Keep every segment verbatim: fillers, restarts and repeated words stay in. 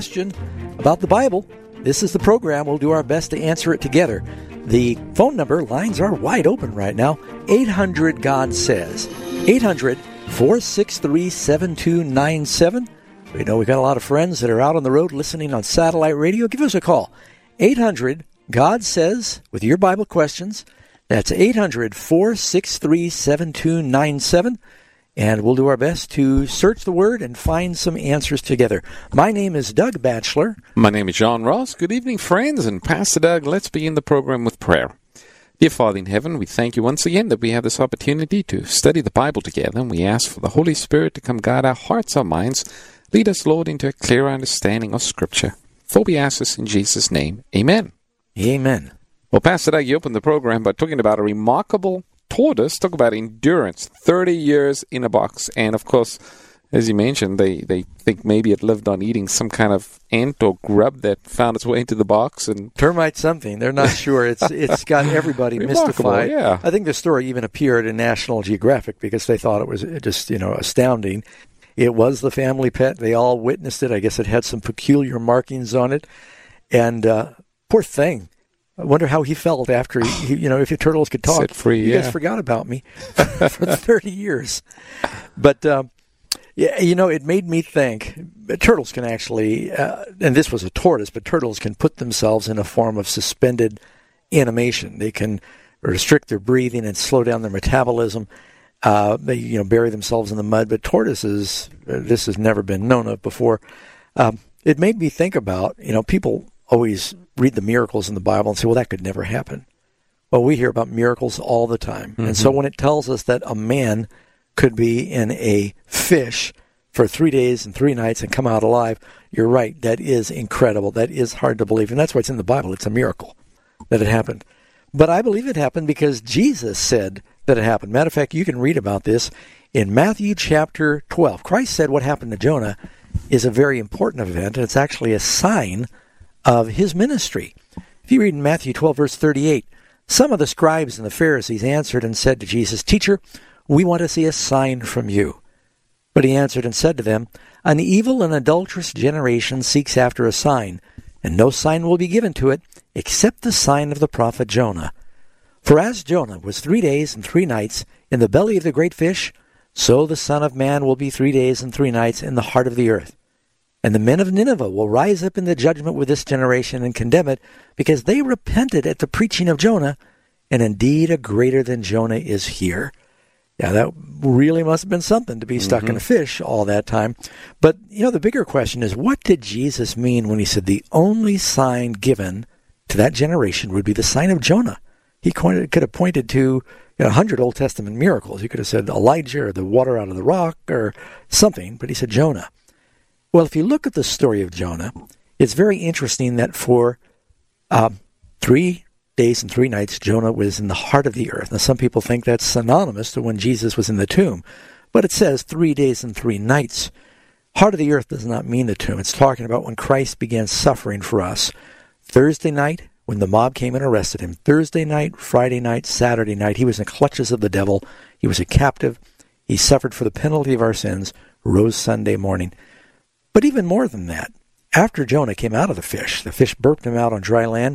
question about the Bible, this is the program. We'll do our best to answer it together. The phone number, lines are wide open right now, eight hundred God says, eight hundred, four six three, seven two nine seven. We know we've got a lot of friends that are out on the road listening on satellite radio. Give us a call, eight hundred God says, with your Bible questions. That's eight hundred, four six three, seven two nine seven. And we'll do our best to search the Word and find some answers together. My name is Doug Batchelor. My name is John Ross. Good evening, friends. And Pastor Doug, let's begin the program with prayer. Dear Father in heaven, we thank you once again that we have this opportunity to study the Bible together. And we ask for the Holy Spirit to come guide our hearts, our minds. Lead us, Lord, into a clear understanding of Scripture. For we ask this in Jesus' name. Amen. Amen. Well, Pastor Doug, you opened the program by talking about a remarkable tortoise. Talk about endurance, thirty years in a box. And, of course, as you mentioned, they, they think maybe it lived on eating some kind of ant or grub that found its way into the box. And termite something. They're not sure. It's It's got everybody mystified. Yeah. I think the story even appeared in National Geographic because they thought it was just, you know, astounding. It was the family pet. They all witnessed it. I guess it had some peculiar markings on it. And uh, poor thing. I wonder how he felt after, he, you know, if the turtles could talk. Set free, you yeah. guys forgot about me for thirty years. But, um, yeah, you know, it made me think, turtles can actually, uh, and this was a tortoise, but turtles can put themselves in a form of suspended animation. They can restrict their breathing and slow down their metabolism. Uh, they, you know, bury themselves in the mud. But tortoises, uh, this has never been known of before. Um, it made me think about, you know, people always read the miracles in the Bible and say, well, that could never happen. Well, we hear about miracles all the time. Mm-hmm. And so when it tells us that a man could be in a fish for three days and three nights and come out alive, you're right. That is incredible. That is hard to believe. And that's why it's in the Bible. It's a miracle that it happened. But I believe it happened because Jesus said that it happened. Matter of fact, you can read about this in Matthew chapter twelve. Christ said what happened to Jonah is a very important event, and it's actually a sign of his ministry. If you read in Matthew twelve, verse thirty-eight, some of the scribes and the Pharisees answered and said to Jesus, "Teacher, we want to see a sign from you." But he answered and said to them, "An evil and adulterous generation seeks after a sign, and no sign will be given to it except the sign of the prophet Jonah. For as Jonah was three days and three nights in the belly of the great fish, so the Son of Man will be three days and three nights in the heart of the earth. And the men of Nineveh will rise up in the judgment with this generation and condemn it, because they repented at the preaching of Jonah, and indeed a greater than Jonah is here." Yeah, that really must have been something to be stuck mm-hmm. in a fish all that time. But, you know, the bigger question is, what did Jesus mean when he said the only sign given to that generation would be the sign of Jonah? He could have pointed to you know, a hundred Old Testament miracles. He could have said Elijah or the water out of the rock or something, but he said Jonah. Well, if you look at the story of Jonah, it's very interesting that for um, three days and three nights, Jonah was in the heart of the earth. Now, some people think that's synonymous to when Jesus was in the tomb, but it says three days and three nights. Heart of the earth does not mean the tomb. It's talking about when Christ began suffering for us. Thursday night, when the mob came and arrested him. Thursday night, Friday night, Saturday night, he was in the clutches of the devil. He was a captive. He suffered for the penalty of our sins, rose Sunday morning. But even more than that, after Jonah came out of the fish, the fish burped him out on dry land,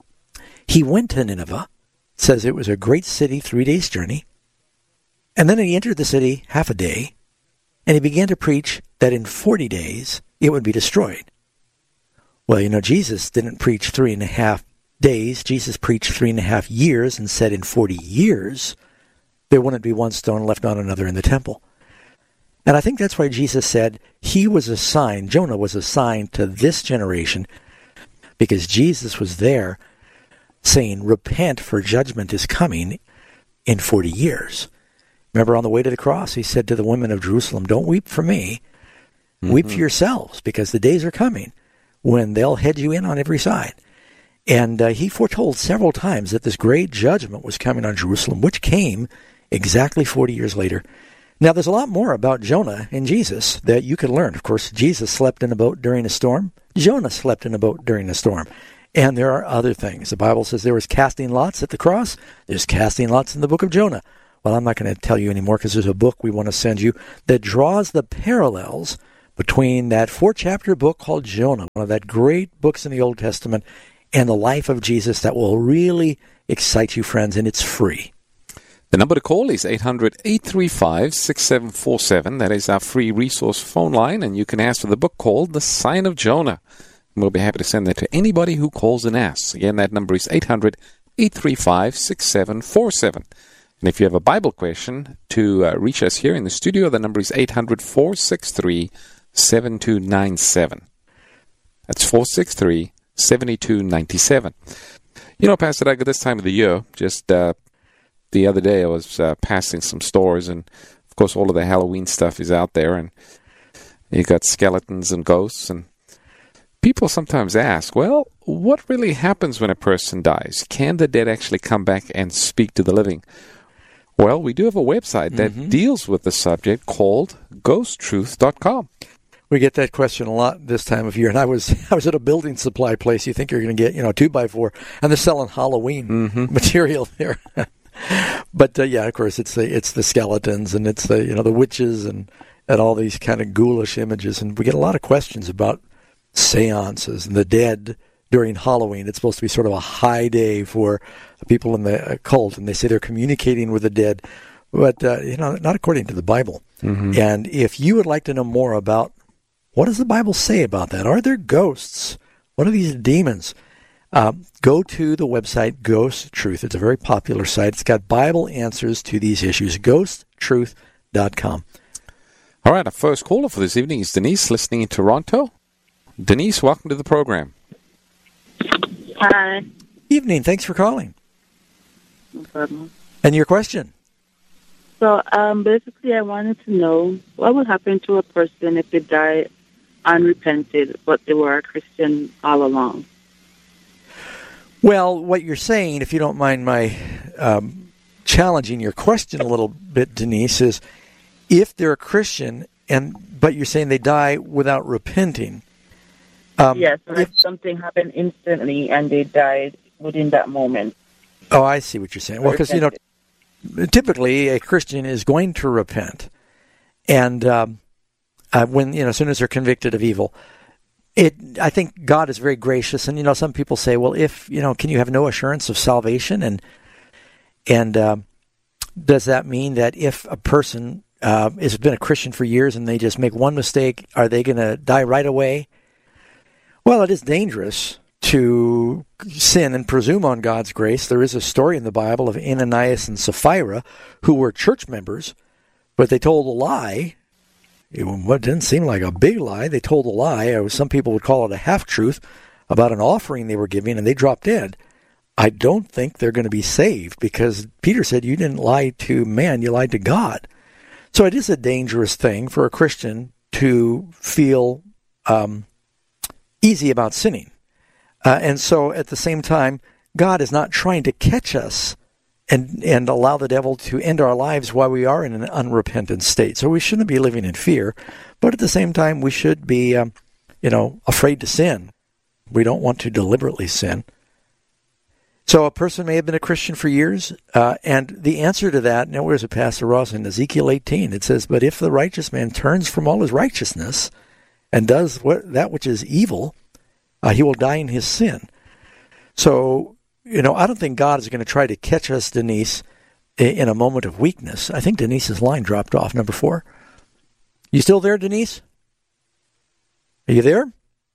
he went to Nineveh. It says it was a great city, three days' journey. And then he entered the city half a day, and he began to preach that in forty days it would be destroyed. Well, you know, Jesus didn't preach three and a half days. Jesus preached three and a half years and said in forty years there wouldn't be one stone left on another in the temple. And I think that's why Jesus said he was a sign, Jonah was a sign to this generation, because Jesus was there saying, repent, for judgment is coming in forty years. Remember, on the way to the cross, he said to the women of Jerusalem, don't weep for me, mm-hmm. weep for yourselves, because the days are coming when they'll head you in on every side. And uh, he foretold several times that this great judgment was coming on Jerusalem, which came exactly forty years later. Now, there's a lot more about Jonah and Jesus that you can learn. Of course, Jesus slept in a boat during a storm. Jonah slept in a boat during a storm. And there are other things. The Bible says there was casting lots at the cross. There's casting lots in the book of Jonah. Well, I'm not going to tell you anymore because there's a book we want to send you that draws the parallels between that four-chapter book called Jonah, one of that great books in the Old Testament, and the life of Jesus that will really excite you, friends, and it's free. The number to call is eight hundred, eight three five, six seven four seven. That is our free resource phone line, and you can ask for the book called The Sign of Jonah. And we'll be happy to send that to anybody who calls and asks. Again, that number is eight hundred, eight three five, six seven four seven. And if you have a Bible question to uh, reach us here in the studio, the number is eight hundred, four six three, seven two nine seven. That's four six three, seven two nine seven. You know, Pastor Doug, at this time of the year, just uh, the other day I was uh, passing some stores, and of course all of the Halloween stuff is out there, and you got skeletons and ghosts, and people sometimes ask, well, what really happens when a person dies? Can the dead actually come back and speak to the living? Well, we do have a website that mm-hmm. deals with the subject called ghost truth dot com. We get that question a lot this time of year, and I was I was at a building supply place. You think you're going to get, you know, two by four, and they're selling Halloween mm-hmm. material there. But uh, yeah, of course, it's the it's the skeletons, and it's the you know the witches, and and all these kind of ghoulish images, and we get a lot of questions about seances and the dead during Halloween. It's supposed to be sort of a high day for people in the occult, and they say they're communicating with the dead, but uh, you know, not according to the Bible. Mm-hmm. And if you would like to know more about what does the Bible say about that? Are there ghosts? What are these demons? Uh, go to the website Ghost Truth. It's a very popular site. It's got Bible answers to these issues. ghost truth dot com. All right, our first caller for this evening is Denise, listening in Toronto. Denise, welcome to the program. Hi. Evening. Thanks for calling. No problem. And your question? So, um, basically, I wanted to know what would happen to a person if they die unrepented, but they were a Christian all along. Well, what you're saying, if you don't mind my um, challenging your question a little bit, Denise, is if they're a Christian, and but you're saying they die without repenting. Um, yes, if, if something happened instantly and they died within that moment. Oh, I see what you're saying. Well, because, you know, typically a Christian is going to repent, and um, uh, when you know, as soon as they're convicted of evil, it. I think God is very gracious, and you know, some people say, "Well, if you know, can you have no assurance of salvation?" And and um, does that mean that if a person uh, has been a Christian for years and they just make one mistake, are they going to die right away? Well, it is dangerous to sin and presume on God's grace. There is a story in the Bible of Ananias and Sapphira who were church members, but they told a lie. It didn't seem like a big lie. They told a lie. Some people would call it a half-truth about an offering they were giving, and they dropped dead. I don't think they're going to be saved because Peter said, you didn't lie to man, you lied to God. So it is a dangerous thing for a Christian to feel um, easy about sinning. Uh, and so at the same time, God is not trying to catch us and and allow the devil to end our lives while we are in an unrepentant state. So we shouldn't be living in fear, but at the same time, we should be, um, you know, afraid to sin. We don't want to deliberately sin. So a person may have been a Christian for years, uh, and the answer to that, now where's it, Pastor Ross? In Ezekiel eighteen, it says, but if the righteous man turns from all his righteousness and does what, that which is evil, Uh, he will die in his sin. So, you know, I don't think God is going to try to catch us, Denise, in a moment of weakness. I think Denise's line dropped off, number four. You still there, Denise? Are you there?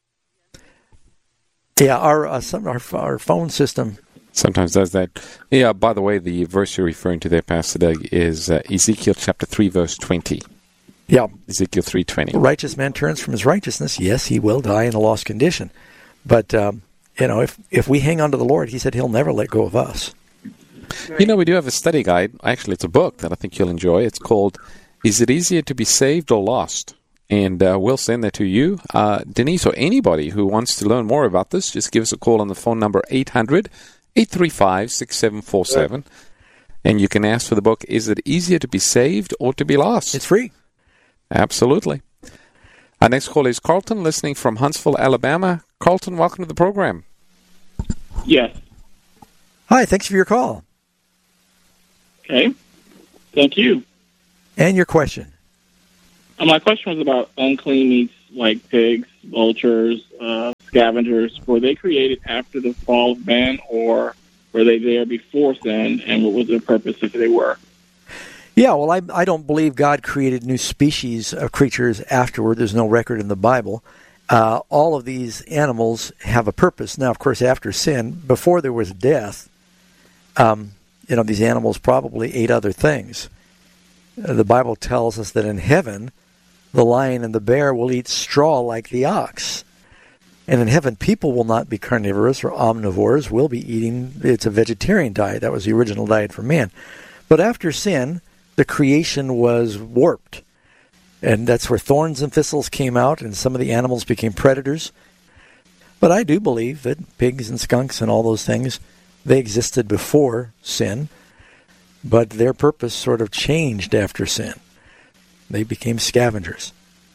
Yeah, our uh, some, our, our phone system sometimes does that. Yeah, by the way, the verse you're referring to there, Pastor Doug, is uh, Ezekiel chapter three, verse twenty. Yeah. Ezekiel three twenty. A righteous man turns from his righteousness. Yes, he will die in a lost condition. But, um, you know, if, if we hang on to the Lord, he said he'll never let go of us. You know, we do have a study guide. Actually, it's a book that I think you'll enjoy. It's called, Is It Easier to Be Saved or Lost? And uh, we'll send that to you. Uh, Denise, or anybody who wants to learn more about this, just give us a call on the phone number eight hundred, eight three five, six seven four seven. And you can ask for the book, Is It Easier to Be Saved or to Be Lost? It's free. Absolutely. Our next call is Carlton, listening from Huntsville, Alabama. Carlton, welcome to the program. Yes. Hi, thanks for your call. Okay. Thank you. And your question. Uh, my question was about unclean meats like pigs, vultures, uh, scavengers. Were they created after the fall of man, or were they there before sin, and what was their purpose if they were? Yeah, well, I, I don't believe God created new species of creatures afterward. There's no record in the Bible. Uh, all of these animals have a purpose. Now, of course, after sin, before there was death, um, you know, these animals probably ate other things. Uh, the Bible tells us that in heaven, the lion and the bear will eat straw like the ox. And in heaven, people will not be carnivorous or omnivores. We'll be eating, it's a vegetarian diet. That was the original diet for man. But after sin, the creation was warped. And that's where thorns and thistles came out, and some of the animals became predators. But I do believe that pigs and skunks and all those things, they existed before sin, but their purpose sort of changed after sin. They became scavengers.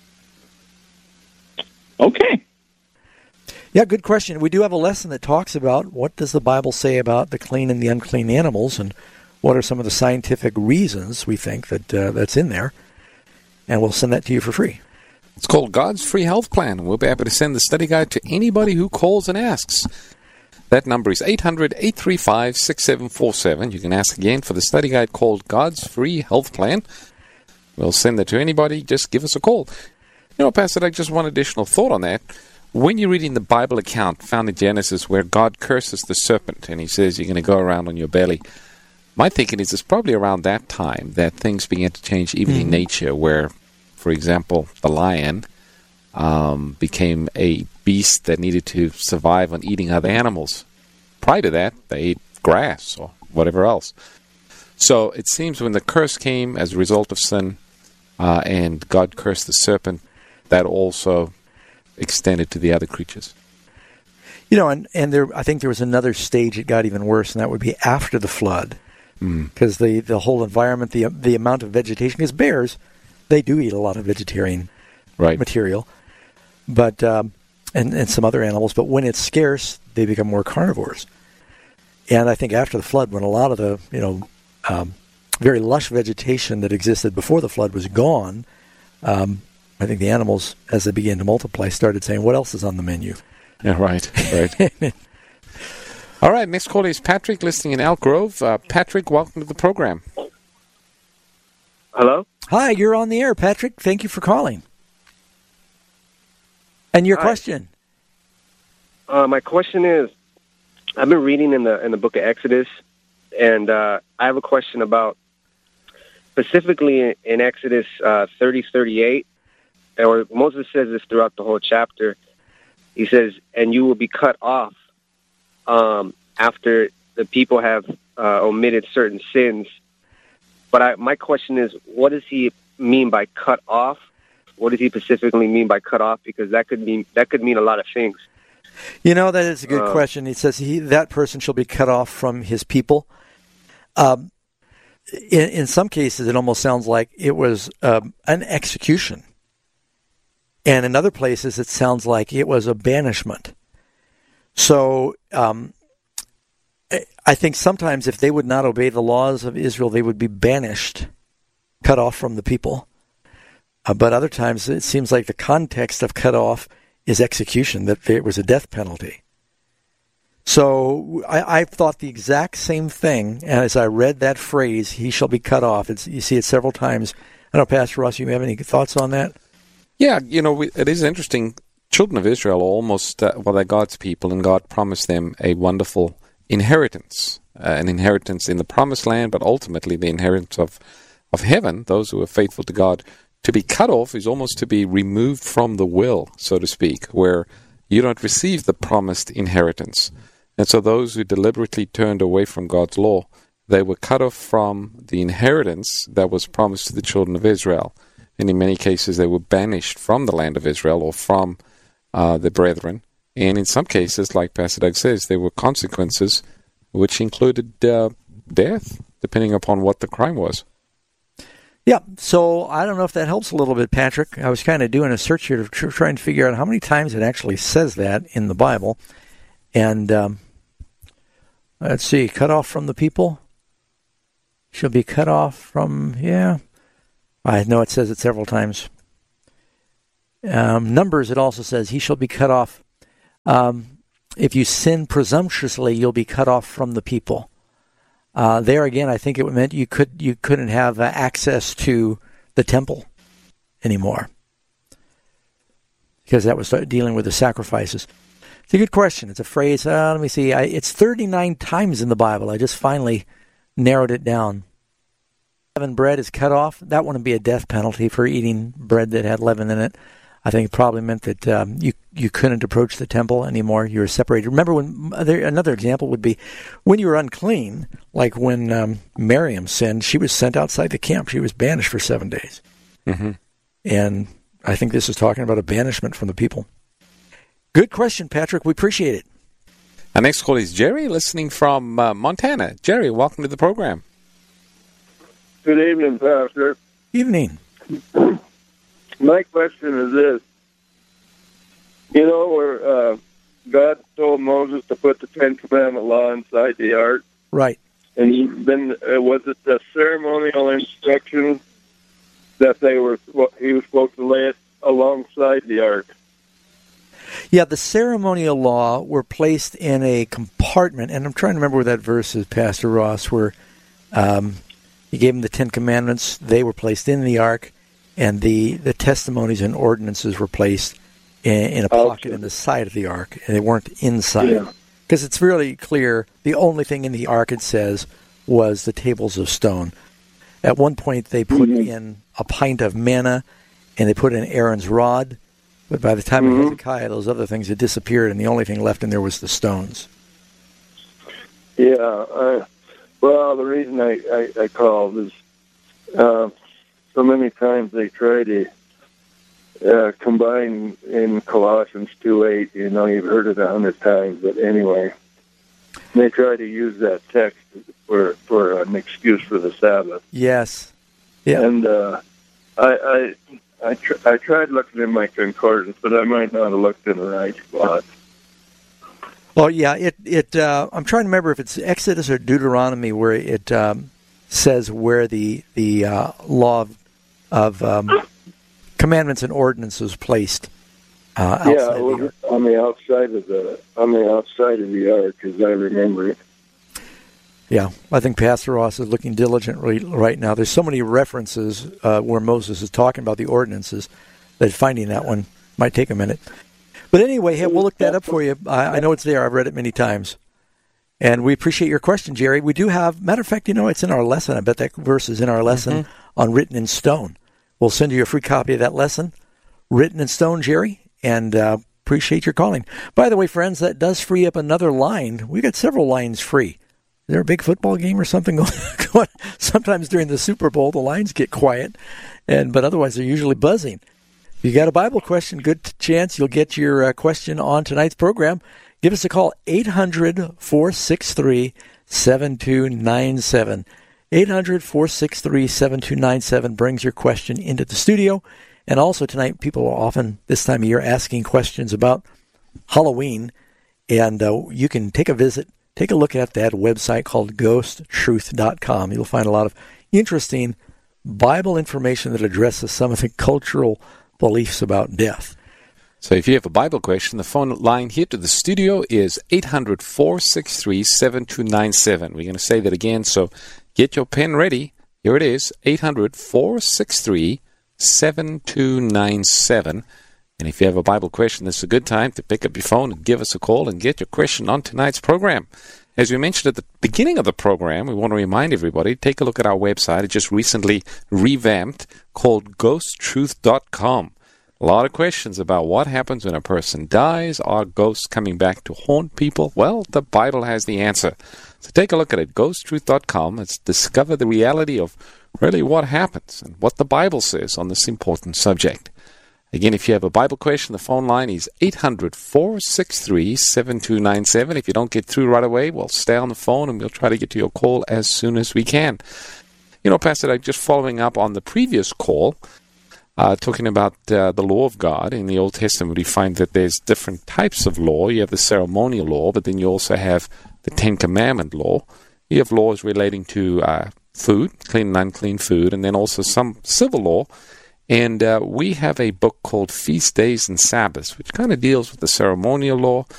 Okay. Yeah, good question. We do have a lesson that talks about what does the Bible say about the clean and the unclean animals, and what are some of the scientific reasons we think that uh, that's in there. And we'll send that to you for free. It's called God's Free Health Plan. We'll be able to send the study guide to anybody who calls and asks. That number is eight hundred, eight three five, six seven four seven. You can ask again for the study guide called God's Free Health Plan. We'll send that to anybody. Just give us a call. You know, Pastor Doug, just one additional thought on that. When you're reading the Bible account found in Genesis where God curses the serpent and he says you're going to go around on your belly, my thinking is it's probably around that time that things began to change even mm-hmm. in nature where, for example, the lion um, became a beast that needed to survive on eating other animals. Prior to that, they ate grass or whatever else. So it seems when the curse came as a result of sin uh, and God cursed the serpent, that also extended to the other creatures. You know, and, and there, I think there was another stage that got even worse, and that would be after the flood. Because mm. the, the whole environment, the the amount of vegetation, because bears, they do eat a lot of vegetarian right. material, but um, and, and some other animals, but when it's scarce, they become more carnivores. And I think after the flood, when a lot of the, you know, um, very lush vegetation that existed before the flood was gone, um, I think the animals, as they began to multiply, started saying, what else is on the menu? Yeah, right, right. All right, next caller is Patrick, listening in Elk Grove. Uh, Patrick, welcome to the program. Hello? Hi, you're on the air, Patrick. Thank you for calling. And your Hi. question? Uh, my question is, I've been reading in the in the book of Exodus, and uh, I have a question about, specifically in Exodus uh, thirty thirty-eight, or Moses says this throughout the whole chapter. He says, and you will be cut off um, after the people have uh, omitted certain sins. But I, my question is, what does he mean by cut off? What does he specifically mean by cut off? Because that could mean that could mean a lot of things. You know, that is a good uh, question. He says he that person shall be cut off from his people. Um, in, in some cases, it almost sounds like it was um, an execution. And in other places, it sounds like it was a banishment. So um, I think sometimes if they would not obey the laws of Israel, they would be banished, cut off from the people. Uh, but other times, it seems like the context of cut off is execution, that there was a death penalty. So I, I thought the exact same thing as I read that phrase, he shall be cut off. It's, you see it several times. I don't know, Pastor Ross, you have any thoughts on that? Yeah, you know, it is interesting. Children of Israel are almost, uh, well, they're God's people, and God promised them a wonderful inheritance, uh, an inheritance in the promised land, but ultimately the inheritance of, of heaven, those who are faithful to God. To be cut off is almost to be removed from the will, so to speak, where you don't receive the promised inheritance. And so those who deliberately turned away from God's law, they were cut off from the inheritance that was promised to the children of Israel. And in many cases, they were banished from the land of Israel or from uh, the brethren. And in some cases, like Pastor Doug says, there were consequences which included uh, death, depending upon what the crime was. Yeah, so I don't know if that helps a little bit, Patrick. I was kind of doing a search here to tr- try and figure out how many times it actually says that in the Bible. And um, let's see, cut off from the people. Shall be cut off from, yeah. I know it says it several times. Um, Numbers, it also says, he shall be cut off. Um, if you sin presumptuously, you'll be cut off from the people. Uh, there again, I think it meant you could you couldn't have uh, access to the temple anymore, because that was dealing with the sacrifices. It's a good question. It's a phrase. Uh, let me see. I, it's thirty-nine times in the Bible. I just finally narrowed it down. Leavened bread is cut off. That wouldn't be a death penalty for eating bread that had leaven in it. I think it probably meant that um, you you couldn't approach the temple anymore. You were separated. Remember, when there, another example would be when you were unclean, like when um, Miriam sinned, she was sent outside the camp. She was banished for seven days. Mm-hmm. And I think this is talking about a banishment from the people. Good question, Patrick. We appreciate it. Our next call is Jerry, listening from uh, Montana. Jerry, welcome to the program. Good evening, Pastor. Evening. My question is this. You know where uh, God told Moses to put the Ten Commandment law inside the ark? Right. And he, then uh, was it the ceremonial instructions that they were he was supposed to lay it alongside the ark? Yeah, the ceremonial law were placed in a compartment, and I'm trying to remember where that verse is, Pastor Ross, where um, he gave them the Ten Commandments. They were placed in the ark. And the, the testimonies and ordinances were placed in, in a pocket okay. in the side of the ark, and they weren't inside. Because yeah. it's really clear, the only thing in the ark, it says, was the tables of stone. At one point, they put mm-hmm. in a pint of manna, and they put in Aaron's rod. But by the time mm-hmm. of Hezekiah, those other things had disappeared, and the only thing left in there was the stones. Yeah. Uh, well, the reason I, I, I called is... Uh, So many times they try to uh, combine in Colossians two eight. You know, you've heard it a hundred times, but anyway, they try to use that text for for an excuse for the Sabbath. Yes, yeah. And uh, I I I, tr- I tried looking in my concordance, but I might not have looked in the right spot. Well, yeah. It it. Uh, I'm trying to remember if it's Exodus or Deuteronomy where it um, says where the the uh, law of of um, commandments and ordinances placed uh, outside yeah, it was the on the outside of the on the outside of the ark, as I remember it. Yeah, I think Pastor Ross is looking diligently right now. There's so many references uh, where Moses is talking about the ordinances that finding that one might take a minute. But anyway, hey, we'll look that up for you. I, I know it's there. I've read it many times. And we appreciate your question, Jerry. We do have, matter of fact, you know, it's in our lesson. I bet that verse is in our lesson mm-hmm. on Written in Stone. We'll send you a free copy of that lesson, Written in Stone, Jerry, and uh, appreciate your calling. By the way, friends, that does free up another line. We got several lines free. Is there a big football game or something going on? Sometimes during the Super Bowl, the lines get quiet, and but otherwise they're usually buzzing. If you got a Bible question, good chance you'll get your uh, question on tonight's program. Give us a call, eight hundred, four six three, seven two nine seven. eight hundred, four six three, seven two nine seven brings your question into the studio. And also tonight, people are often, this time of year, asking questions about Halloween. And uh, you can take a visit, take a look at that website called ghost truth dot com. You'll find a lot of interesting Bible information that addresses some of the cultural beliefs about death. So if you have a Bible question, the phone line here to the studio is eight hundred, four six three, seven two nine seven. We're going to say that again, so get your pen ready. Here it is, eight hundred, four six three, seven two nine seven. And if you have a Bible question, this is a good time to pick up your phone and give us a call and get your question on tonight's program. As we mentioned at the beginning of the program, we want to remind everybody, take a look at our website. It just recently revamped, called ghost truth dot com. A lot of questions about what happens when a person dies. Are ghosts coming back to haunt people? Well, the Bible has the answer. So take a look at it, ghost truth dot com. Let's discover the reality of really what happens and what the Bible says on this important subject. Again, if you have a Bible question, the phone line is eight hundred, four six three, seven two nine seven. If you don't get through right away, well, stay on the phone and we'll try to get to your call as soon as we can. You know, Pastor Doug, just following up on the previous call, Uh, talking about uh, the law of God. In the Old Testament, we find that there's different types of law. You have the ceremonial law, but then you also have the Ten Commandment law. You have laws relating to uh, food, clean and unclean food, and then also some civil law. And uh, we have a book called Feast Days and Sabbaths, which kind of deals with the ceremonial law.